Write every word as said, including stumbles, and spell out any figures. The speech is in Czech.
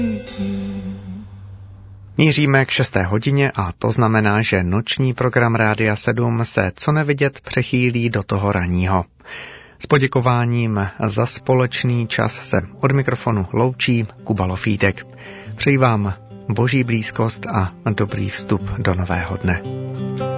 Míříme k šesté hodině a to znamená, že noční program Rádia sedm se co nevidět přechýlí do toho ranního. S poděkováním za společný čas se od mikrofonu loučí Kuba Lofítek. Přeji vám boží blízkost a dobrý vstup do nového dne.